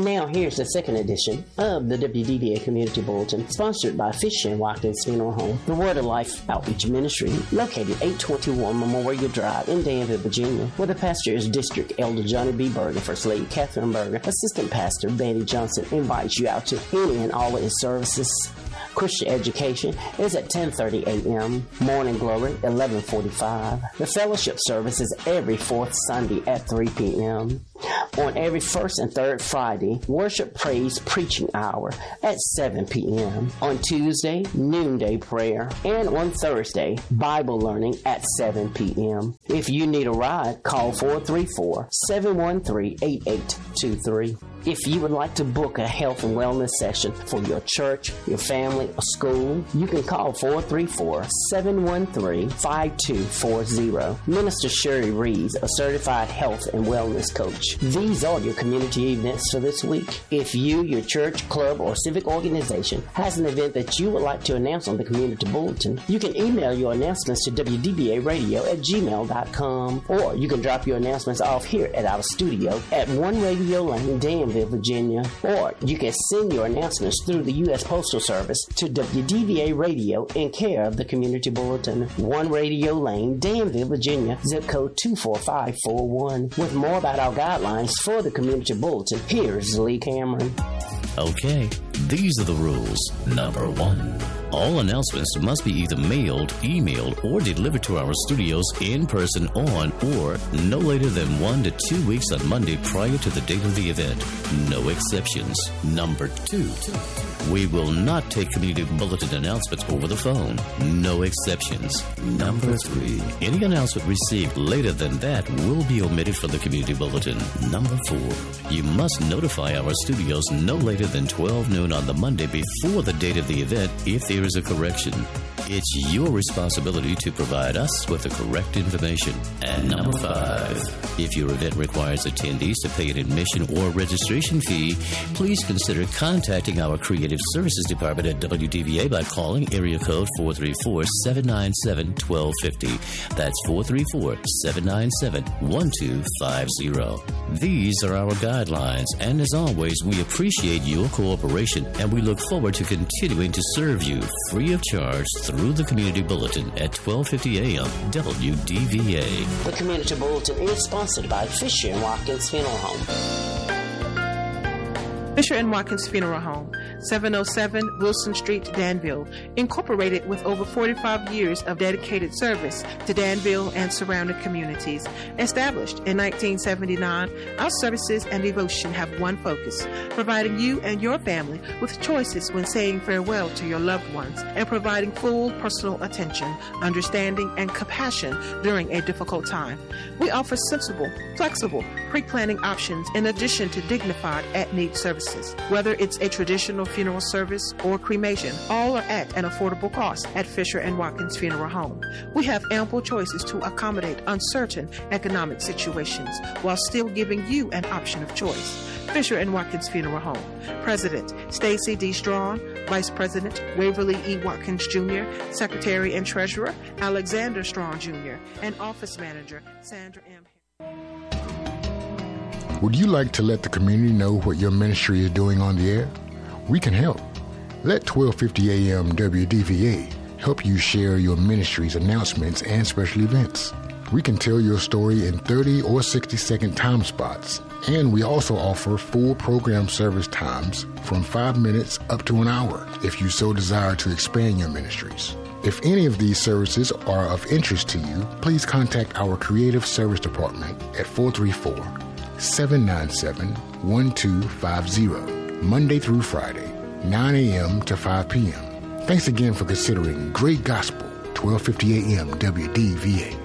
now here's the second edition of the WDVA Community Bulletin, sponsored by Fisher and Watkins Funeral Home, the Word of Life Outreach Ministry, located 821 Memorial Drive in Danville, Virginia, where the pastor is District Elder Johnny B. Berger, First Lady Catherine Berger, Assistant Pastor Betty Johnson invites you out to any and all of his services. Christian education is at 10:30 a.m. Morning Glory, 11:45. The fellowship service is every fourth Sunday at 3 p.m. On every first and third Friday, worship, praise, preaching hour at 7 p.m. On Tuesday, noonday prayer. And on Thursday, Bible learning at 7 p.m. If you need a ride, call 434-713-8823. If you would like to book a health and wellness session for your church, your family, or school, you can call 434-713-5240. Minister Sherry Reeves, a certified health and wellness coach. These are your community events for this week. If you, your church, club, or civic organization has an event that you would like to announce on the Community Bulletin, you can email your announcements to wdbaradio@gmail.com, or you can drop your announcements off here at our studio at 1 Radio Lane, Danville, Virginia, or you can send your announcements through the U.S. Postal Service to WDVA Radio in care of the Community Bulletin, 1 Radio Lane, Danville, Virginia, zip code 24541. With more about our guidelines for the Community Bulletin, here's Lee Cameron. Okay, these are the rules. Number 1. All announcements must be either mailed, emailed, or delivered to our studios in person on or no later than 1 to 2 weeks on Monday prior to the date of the event. No exceptions. Number 2. We will not take community bulletin announcements over the phone. No exceptions. Number 3. Any announcement received later than that will be omitted from the community bulletin. Number 4. You must notify our studios no later than 12 noon on the Monday before the date of the event if there is a correction. It's your responsibility to provide us with the correct information. And number 5, if your event requires attendees to pay an admission or registration fee, please consider contacting our Creative Services Department at WDVA by calling area code 434-797-1250. That's 434-797-1250. These are our guidelines, and as always, we appreciate your cooperation, and we look forward to continuing to serve you free of charge through the Community Bulletin at 12:50 a.m. WDVA. The Community Bulletin is sponsored by Fisher and Watkins Funeral Home. Fisher and Watkins Funeral Home, 707 Wilson Street, Danville, incorporated with over 45 years of dedicated service to Danville and surrounding communities. Established in 1979, our services and devotion have one focus: providing you and your family with choices when saying farewell to your loved ones and providing full personal attention, understanding, and compassion during a difficult time. We offer sensible, flexible, pre-planning options in addition to dignified at-need services. Whether it's a traditional funeral service or cremation, all are at an affordable cost at Fisher and Watkins Funeral Home. We have ample choices to accommodate uncertain economic situations while still giving you an option of choice. Fisher and Watkins Funeral Home. President Stacy D. Strong, Vice President Waverly E. Watkins Jr., Secretary and Treasurer Alexander Strong Jr., and Office Manager Sandra M. Would you like to let the community know what your ministry is doing on the air? We can help. Let 1250 AM WDVA help you share your ministry's announcements and special events. We can tell your story in 30 or 60-second time spots, and we also offer full program service times from 5 minutes up to an hour if you so desire to expand your ministries. If any of these services are of interest to you, please contact our Creative Service Department at 434-797-1250, Monday through Friday, 9 a.m. to 5 p.m. Thanks again for considering Great Gospel, 1250 AM WDVA.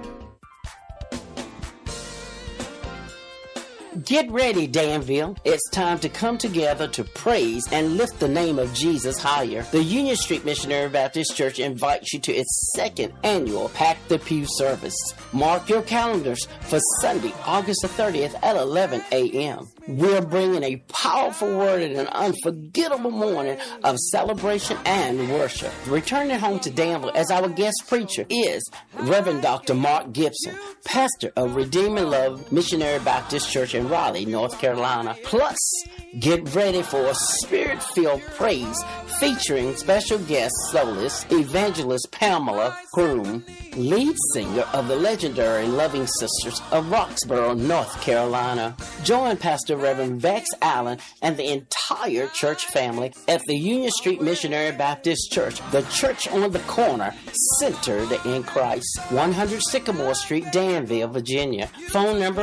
Get ready, Danville. It's time to come together to praise and lift the name of Jesus higher. The Union Street Missionary Baptist Church invites you to its second annual Pack the Pew service. Mark your calendars for Sunday, August the 30th at 11 a.m. We're bringing a powerful word and an unforgettable morning of celebration and worship. Returning home to Danville as our guest preacher is Reverend Dr. Mark Gibson, pastor of Redeeming Love Missionary Baptist Church in Raleigh, North Carolina. Plus, get ready for a spirit-filled praise featuring special guest soloist Evangelist Pamela Groom, lead singer of the legendary Loving Sisters of Roxborough, North Carolina. Join Pastor Reverend Vex Allen and the entire church family at the Union Street Missionary Baptist Church, the church on the corner, centered in Christ. 100 Sycamore Street, Danville, Virginia. Phone number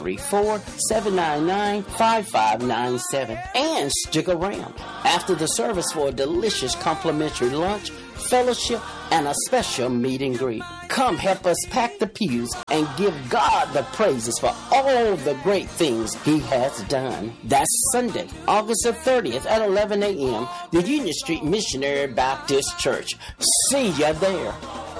434-799-5597. And stick around after the service for a delicious complimentary lunch, fellowship, and a special meet and greet. Come help us pack the pews and give God the praises for all the great things He has done. That's Sunday, August the 30th at 11 a.m., the Union Street Missionary Baptist Church. See ya there.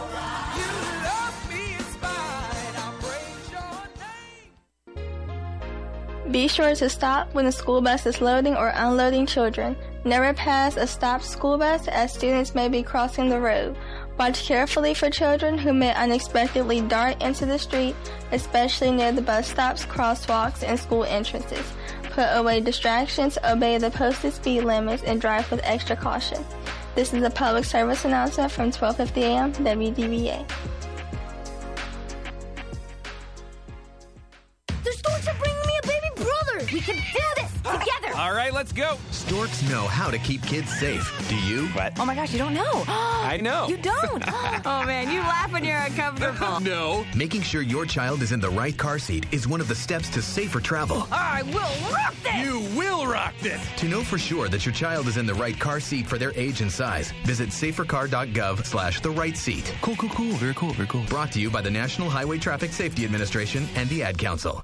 Be sure to stop when the school bus is loading or unloading children. Never pass a stopped school bus as students may be crossing the road. Watch carefully for children who may unexpectedly dart into the street, especially near the bus stops, crosswalks, and school entrances. Put away distractions, obey the posted speed limits, and drive with extra caution. This is a public service announcement from 1250 AM WDVA. The storks are bringing me a baby brother. We can do this together. All right, let's go. Storks know how to keep kids safe. Do you? What? Oh my gosh, you don't know. I know. You don't? Oh man, you laugh when you're uncomfortable. No. Making sure your child is in the right car seat is one of the steps to safer travel. I will rock this. You will rock this. To know for sure that your child is in the right car seat for their age and size, visit safercar.gov/the-right-seat. Cool. Very cool. Brought to you by the National Highway Traffic Safety Administration and the Ad Council.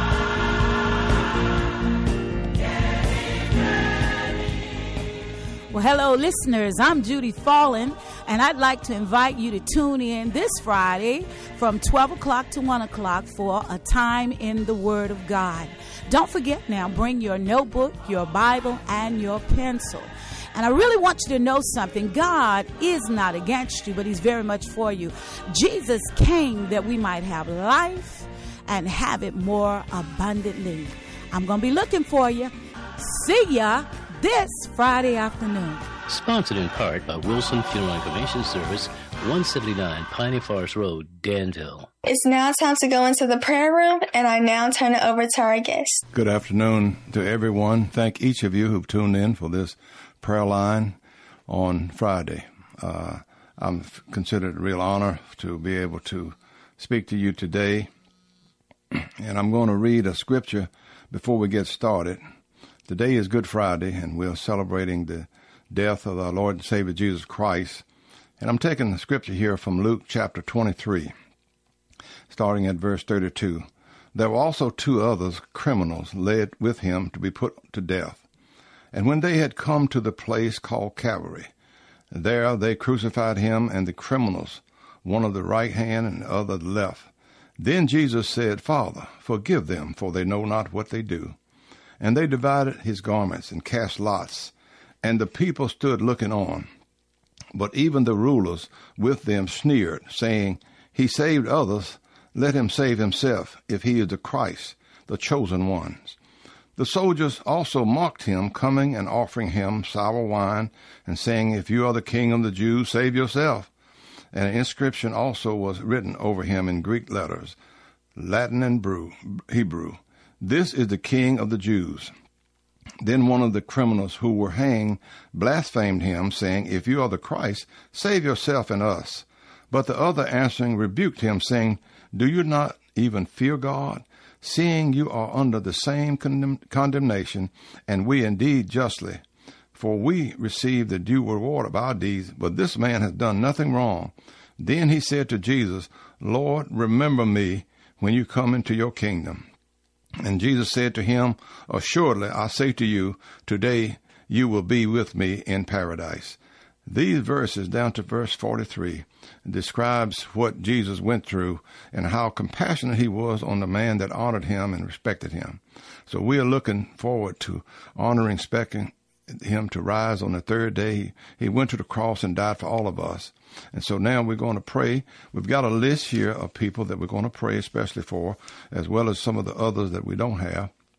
Well, hello, listeners. I'm Judy Fallon, and I'd like to invite you to tune in this Friday from 12 o'clock to 1 o'clock for a time in the Word of God. Don't forget now, bring your notebook, your Bible, and your pencil. And I really want you to know something. God is not against you, but He's very much for you. Jesus came that we might have life and have it more abundantly. I'm going to be looking for you. See ya this Friday afternoon. Sponsored in part by Wilson Funeral and Cremation Service, 179 Piney Forest Road, Danville. It's now time to go into the prayer room, and I now turn it over to our guest. Good afternoon to everyone. Thank each of you who've tuned in for this prayer line on Friday. I'm considered a real honor to be able to speak to you today. And I'm going to read a scripture before we get started. Today is Good Friday, and we're celebrating the death of our Lord and Savior Jesus Christ. And I'm taking the scripture here from Luke chapter 23, starting at verse 32. There were also two others, criminals, led with him to be put to death. And when they had come to the place called Calvary, there they crucified him and the criminals, one of the right hand and the other the left. Then Jesus said, Father, forgive them, for they know not what they do. And they divided his garments and cast lots, and the people stood looking on. But even the rulers with them sneered, saying, He saved others, let him save himself, if he is the Christ, the chosen ones. The soldiers also mocked him, coming and offering him sour wine, and saying, If you are the king of the Jews, save yourself. And an inscription also was written over him in Greek letters, Latin and Hebrew. This is the King of the Jews. Then one of the criminals who were hanged blasphemed him, saying, If you are the Christ, save yourself and us. But the other answering rebuked him, saying, Do you not even fear God, seeing you are under the same condemnation, and we indeed justly? For we receive the due reward of our deeds, but this man has done nothing wrong. Then he said to Jesus, Lord, remember me when you come into your kingdom. And Jesus said to him, Assuredly, I say to you, today you will be with me in paradise. These verses, down to verse 43, describes what Jesus went through and how compassionate he was on the man that honored him and respected him. So we are looking forward to honoring, respecting him to rise on the third day. He went to the cross and died for all of us. And so now we're going to pray. We've got a list here of people that we're going to pray especially for, as well as some of the others that we don't have.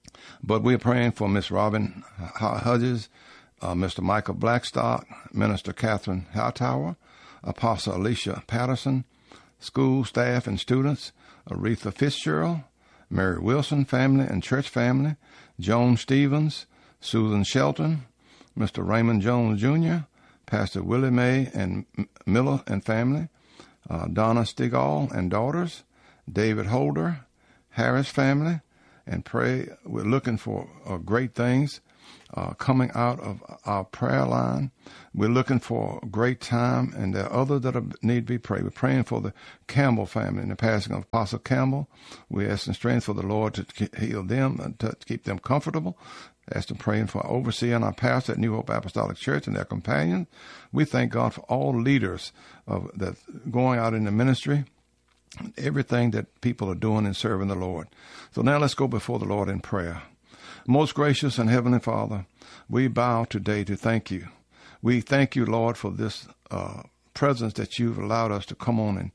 But we're praying for Miss Robin Hudges, Mr. Michael Blackstock, Minister Catherine Hightower, Apostle Alicia Patterson, school staff and students, Aretha Fitzgerald, Mary Wilson family and church family, Joan Stevens, Susan Shelton, Mr. Raymond Jones Jr., Pastor Willie Mae and Miller and family, Donna Stigall and daughters, David Holder, Harris family, and pray. We're looking for great things coming out of our prayer line. We're looking for a great time, and there are others that need to be prayed. We're praying for the Campbell family and the passing of Apostle Campbell. We're asking strength for the Lord to heal them and to keep them comfortable. Asking praying for our overseer and our pastor at New Hope Apostolic Church and their companions. We thank God for all leaders that going out in the ministry, everything that people are doing in serving the Lord. So now let's go before the Lord in prayer. Most gracious and Heavenly Father, we bow today to thank you. We thank you, Lord, for this presence that you've allowed us to come on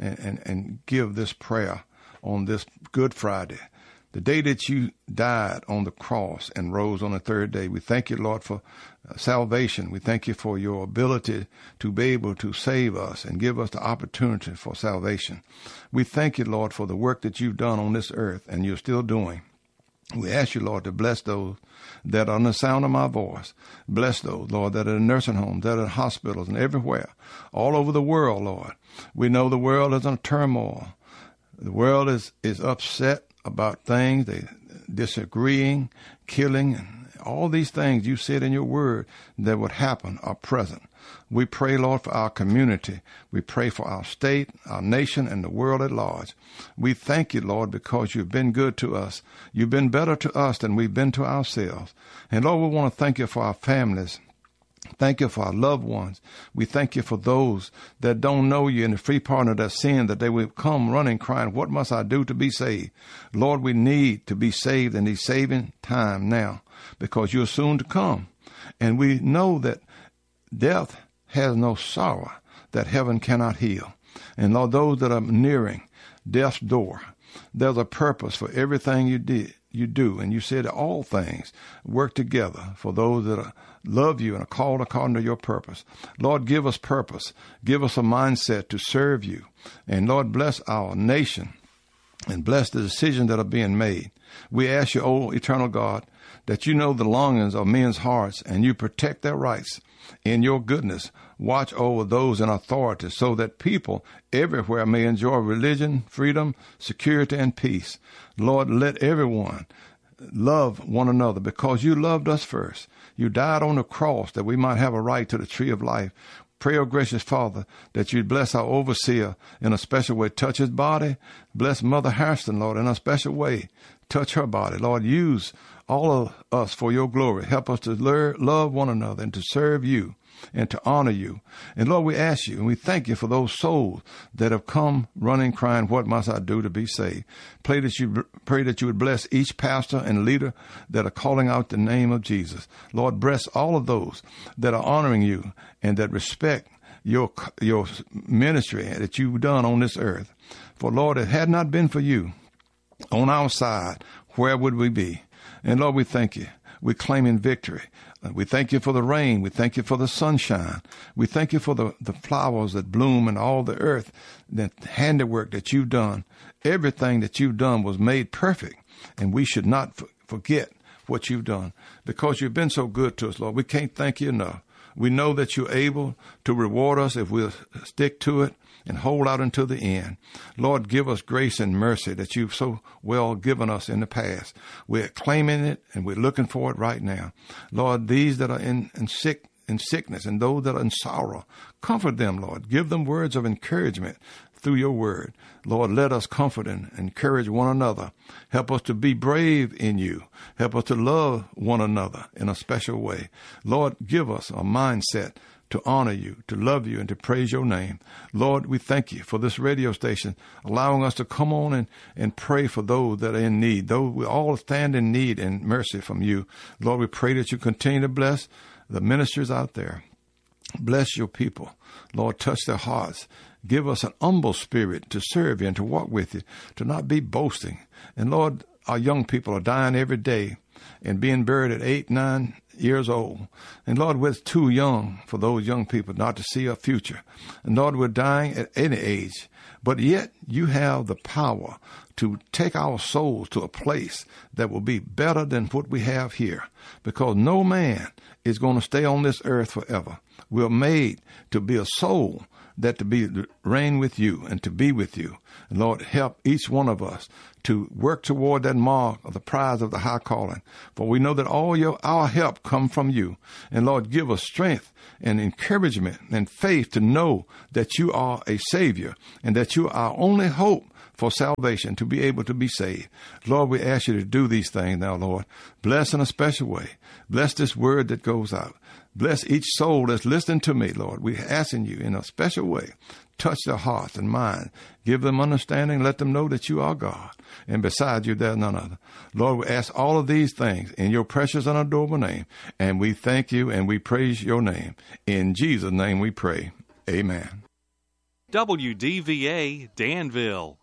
and give this prayer on this Good Friday, the day that you died on the cross and rose on the third day. We thank you, Lord, for salvation. We thank you for your ability to be able to save us and give us the opportunity for salvation. We thank you, Lord, for the work that you've done on this earth and you're still doing. We ask you, Lord, to bless those that are on the sound of my voice. Bless those, Lord, that are in nursing homes, that are in hospitals and everywhere, all over the world, Lord. We know the world is in turmoil. The world is upset about things, they disagreeing, killing, and all these things you said in your word that would happen are present. We pray, Lord, for our community. We pray for our state, our nation, and the world at large. We thank you, Lord, because you've been good to us. You've been better to us than we've been to ourselves. And Lord, we want to thank you for our families. Thank you for our loved ones. We thank you for those that don't know you in the free pardon of their sin, that they will come running, crying, what must I do to be saved? Lord, we need to be saved in these saving time now, because you're soon to come. And we know that death has no sorrow that heaven cannot heal. And Lord, those that are nearing death's door, there's a purpose for everything you do. And you said all things work together for those that love you and are called according to your purpose. Lord, give us purpose. Give us a mindset to serve you. And Lord, bless our nation and bless the decisions that are being made. We ask you, O eternal God, that you know the longings of men's hearts and you protect their rights. In your goodness, watch over those in authority so that people everywhere may enjoy religion, freedom, security, and peace. Lord, let everyone love one another because you loved us first. You died on the cross that we might have a right to the tree of life. Pray, O gracious Father, that you'd bless our overseer in a special way. Touch his body. Bless Mother Harrison, Lord, in a special way. Touch her body. Lord, use all of us for your glory. Help us to love one another and to serve you and to honor you. And Lord, we ask you and we thank you for those souls that have come running, crying, what must I do to be saved? Pray that you would bless each pastor and leader that are calling out the name of Jesus. Lord, bless all of those that are honoring you and that respect your ministry that you've done on this earth. For Lord, it had not been for you on our side, where would we be? And Lord, we thank you. We claim in victory. We thank you for the rain. We thank you for the sunshine. We thank you for the flowers that bloom and all the earth, the handiwork that you've done. Everything that you've done was made perfect, and we should not forget what you've done because you've been so good to us, Lord. We can't thank you enough. We know that you're able to reward us if we'll stick to it and hold out until the end. Lord, give us grace and mercy that you've so well given us in the past. We're claiming it and we're looking for it right now. Lord, these that are in sickness and those that are in sorrow, comfort them, Lord. Give them words of encouragement through your word. Lord, let us comfort and encourage one another. Help us to be brave in you. Help us to love one another in a special way. Lord, give us a mindset to honor you, to love you, and to praise your name. Lord, we thank you for this radio station, allowing us to come on and pray for those that are in need. Though we all stand in need and mercy from you, Lord, we pray that you continue to bless the ministers out there. Bless your people. Lord, touch their hearts. Give us an humble spirit to serve you and to walk with you, to not be boasting. And Lord, our young people are dying every day and being buried at 8, 9 years old. And Lord, we're too young for those young people not to see a future. And Lord, we're dying at any age. But yet you have the power to take our souls to a place that will be better than what we have here, because no man is going to stay on this earth forever. We're made to be a soul that to reign with you and to be with you. And Lord, help each one of us to work toward that mark of the prize of the high calling. For we know that all our help come from you. And Lord, give us strength and encouragement and faith to know that you are a Savior and that you are our only hope for salvation, to be able to be saved. Lord, we ask you to do these things now, Lord. Bless in a special way. Bless this word that goes out. Bless each soul that's listening to me, Lord. We're asking you in a special way. Touch their hearts and minds. Give them understanding. Let them know that you are God. And beside you, there's none other. Lord, we ask all of these things in your precious and adorable name. And we thank you and we praise your name. In Jesus' name we pray. Amen. WDVA Danville.